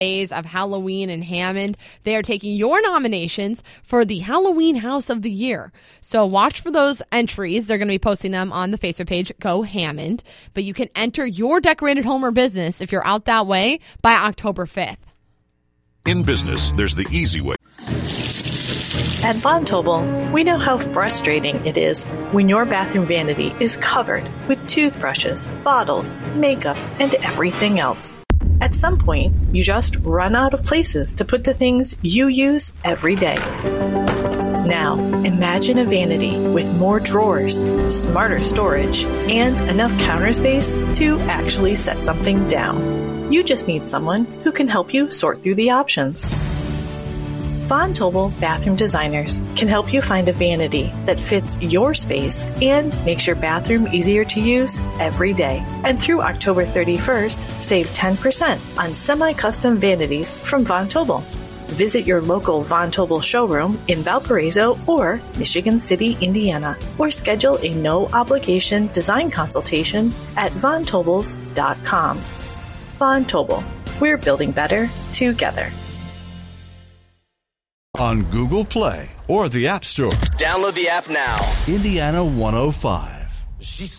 days of Halloween in Hammond. They are taking your nominations for the Halloween House of the Year. So watch for those entries. They're going to be posting them on the Facebook page, Go Hammond. But you can enter your decorated home or business if you're out that way by October 5th. In business, there's the easy way. At Von Tobel, we know how frustrating it is when your bathroom vanity is covered with toothbrushes, bottles, makeup, and everything else. At some point, you just run out of places to put the things you use every day. Now, imagine a vanity with more drawers, smarter storage, and enough counter space to actually set something down. You just need someone who can help you sort through the options. Von Tobel Bathroom Designers can help you find a vanity that fits your space and makes your bathroom easier to use every day. And through October 31st, save 10% on semi-custom vanities from Von Tobel. Visit your local Von Tobel showroom in Valparaiso or Michigan City, Indiana, or schedule a no-obligation design consultation at vontobels.com. Von Tobel. We're building better together. On Google Play or the App Store. Download the app now. Indiana 105. She